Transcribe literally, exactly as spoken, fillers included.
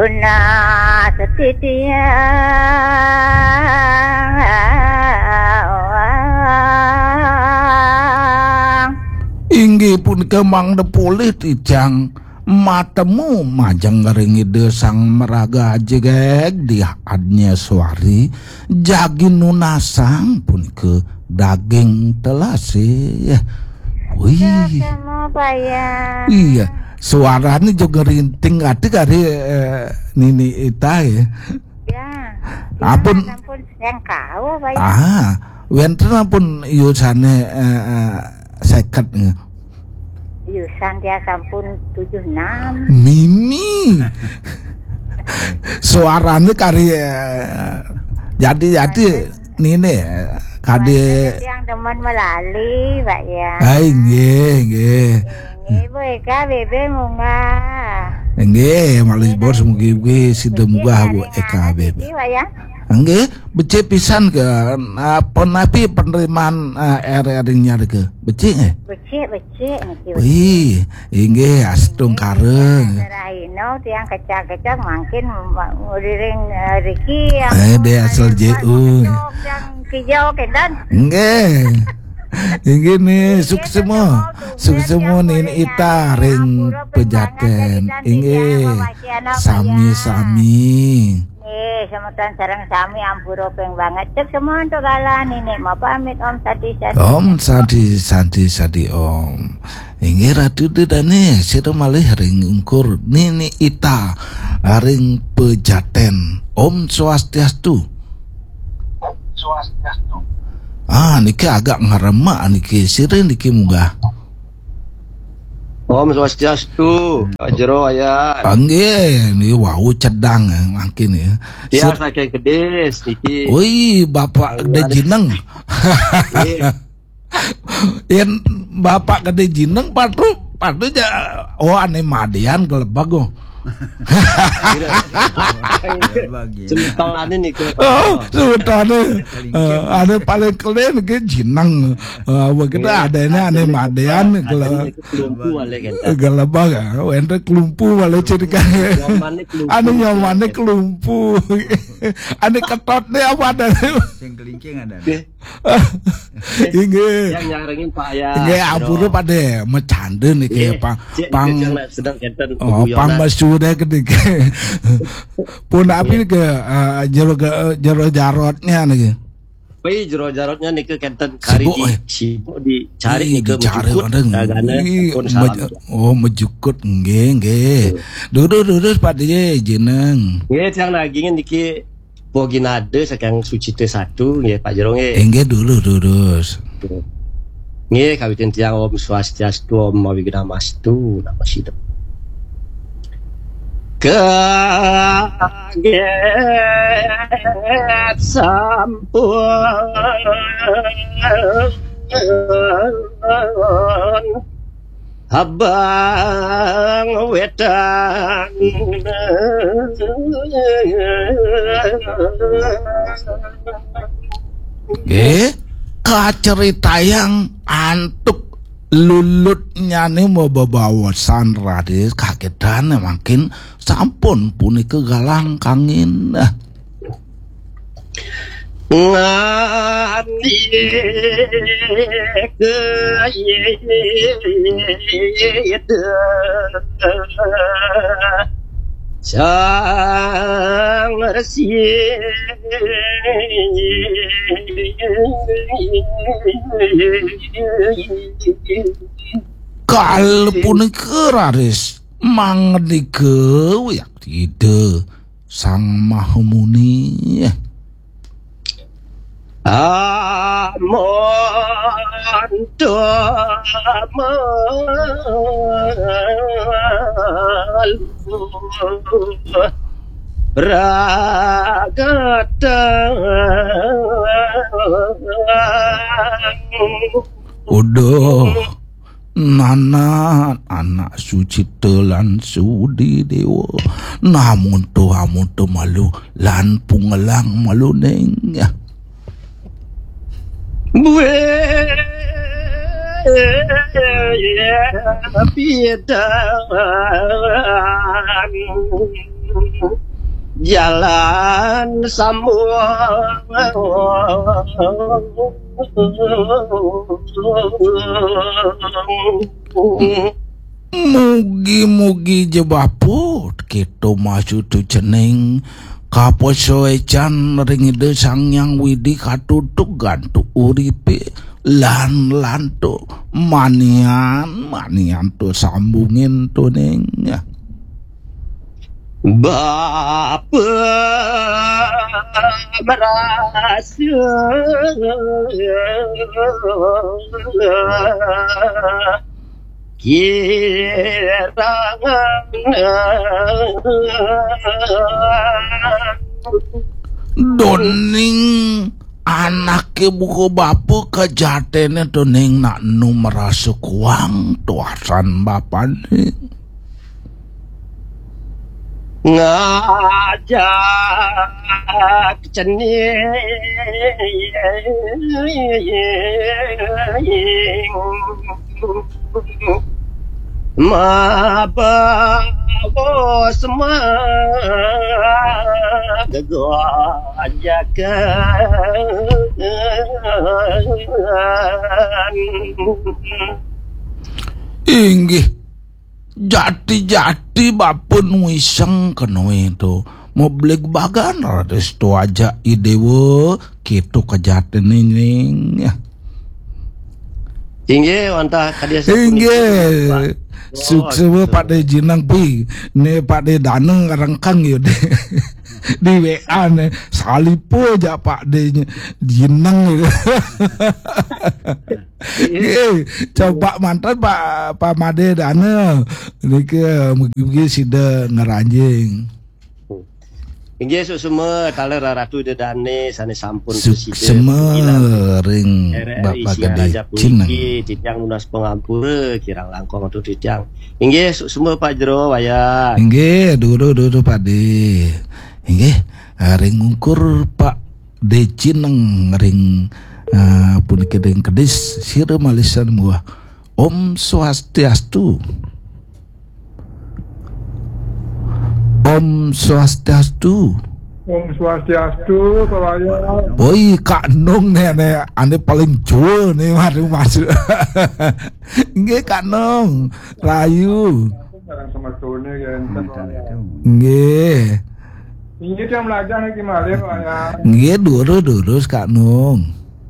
Guna setitia inggih pun kemang depulih tijang matemu majang ngeringi desang meraga jegeg di adnya suari jagi nunasang pun ke daging telasi ya. Wih iya suaranya juga rinting adik kari eh, nini ita ya ya apun pun yang kau bayar ah wenten pun yusane eh, eh, seket nih yusan dia sampun tujuh enam Mimi suaranya kari eh, jadi jadi nini kade yang teman melali pak ya ay nggih nggih ini mereka bebe munga nggih malis bos mugi-mugi sida munggah bu eka bebe pak ya nggih becik pisan ke apa napi penerimaan uh, R-nya ke becik nggih becik becik wih nggih astung kareng Raino tiang kecak-kecak makin nguriring Riki yang eh dia asal J U yang hijau kendan nggih inggih nih sukses semua sukses semua nih ita ring pejaten inggih sami-sami eh semutan sareng sami ampura peng banget cek semua untuk galan ini mau pamit Om Sadi Sadi Om Sadi Sadi Sadi Om inggih ratu dedane sira malih ring ungkur nini ita ring pejaten Om Swastiastu Om Swastiastu ah niki agak ngaremak niki sira niki munggah Om Swastiastu, Jero ayat. Nggih, niki wau cedang mungkin ya. Ya saking gede niki. Wih, bapak gede jineng. Yen bapak gede jineng patu patu ja oh ane madian kelebag go. Sementara nih ke oh sementara ada paling keren ke jinang begitu adanya ane madean kalau gelebag ente kelumpu wale cerita ane nyamannya kelumpu ane ketotnya apa ada yang kelingking ada inge yang nyarengin Pak ya inge aburu pada mecande nih kayak pang pang oh pang sudah ketika pun api ke jero jero jarotnya nih. Pai jero jarotnya nih ke kenten kari di sibuk dicari nih ke mejukut oh mejukut nggih nggih duduk duduk pada jeneng nggih yang lagi niki boginade saking suci T satu nggih Pak Jero nggih nggih dulu duduk nggih kawitan tiang Om Swastiastu Om Wignamastu nama sidep kaget sampun abang wedan nggih kacerita yang antuk lulutnya nih mau bawasan radis kagetan makin sampun puni kegalang kangin ngani ke sang resi kal pun keraris mangdike ya tidak sang Mahamuni amon damal ragatang udah nana anak suci telan sudi dewa namun tu amun tu malu lan pungelang malu neng Bue beda jalan semua mugi-mugi jebaput kitu masuk tu ceneng kaposoecan ring ide sangyang widi katutuk gantu uripe lan lantu manian manian tu sambungin tu neng ya. Bapa merasa kirangan doning anake buku bapu kejatene doning nak nu merasa kuang tuasan bapane ngajak cening mabawa semua gegajakan inggih jati-jati bapun wiseng keno itu mau beli bagan rades tu aja idewo gitu kejaten ning ya tinggi wanta kadia tinggi sukses Pak De Jinang pi ne Pak De Daneng rengkang yo de di W A ne salipo aja Pak De Jinang gitu. Coba mantan Pak Pak Made Dana niki mugi-mugi sida ngeranjing. Inggih semua taler ratu de dane sane sampun presiden semering Bapak Gede Cinang titiang lunas pengampura kirang langkong atau titiang inggih semua Pak Jero waya inggih dulu-dulu Pak De inggih ring ngukur Pak De Cinang ring uh, pun kedeng kedis sira malisan muah Om Swastiastu Om Swastiastu. Om Swastiastu, saya. Boy, Kak Nong nih, nih, ane paling jauh nih masuk masuk. Nggih Kak Nong, Rayu. Sekarang sama Tone kan. Nggih. Ini dia belajar nih gimana ya? Nggih, dulu dulu Kak Nong.